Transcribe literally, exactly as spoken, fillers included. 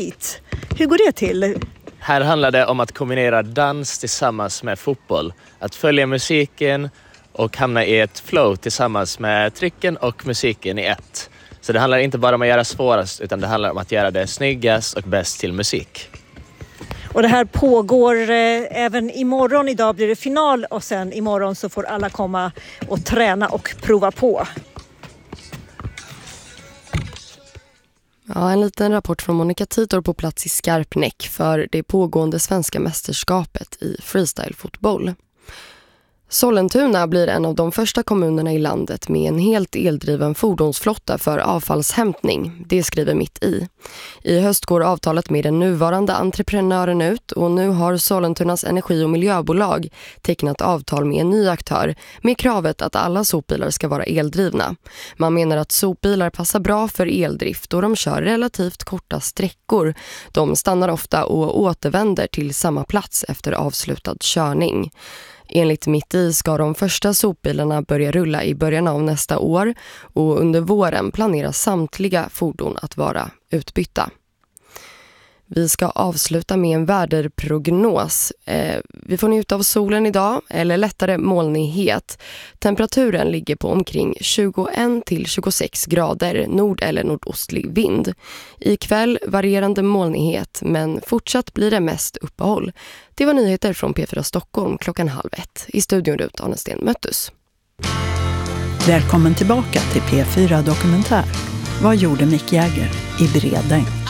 dit. Hur går det till? Här handlar det om att kombinera dans tillsammans med fotboll. Att följa musiken och hamna i ett flow tillsammans med trycken och musiken i ett. Så det handlar inte bara om att göra svårast, utan det handlar om att göra det snyggast och bäst till musik. Och det här pågår eh, även imorgon. Idag blir det final och sen imorgon så får alla komma och träna och prova på. Ja, en liten rapport från Monica Titor på plats i Skarpnäck för det pågående svenska mästerskapet i freestyle-fotboll. Sollentuna blir en av de första kommunerna i landet med en helt eldriven fordonsflotta för avfallshämtning. Det skriver Mitt i. I höst går avtalet med den nuvarande entreprenören ut och nu har Sollentunas energi- och miljöbolag tecknat avtal med en ny aktör med kravet att alla sopbilar ska vara eldrivna. Man menar att sopbilar passar bra för eldrift och de kör relativt korta sträckor. De stannar ofta och återvänder till samma plats efter avslutad körning. Enligt Mitt i ska de första sopbilarna börja rulla i början av nästa år och under våren planeras samtliga fordon att vara utbytta. Vi ska avsluta med en väderprognos. Eh, vi får njuta av solen idag, eller lättare molnighet. Temperaturen ligger på omkring tjugoett till tjugosex grader, nord- eller nordostlig vind. Ikväll varierande molnighet, men fortsatt blir det mest uppehåll. Det var nyheter från P fyra Stockholm klockan halv ett. I studion Rut Arnesten Möttus. Välkommen tillbaka till P fyra Dokumentär. Vad gjorde Mick Jagger i Bredäng?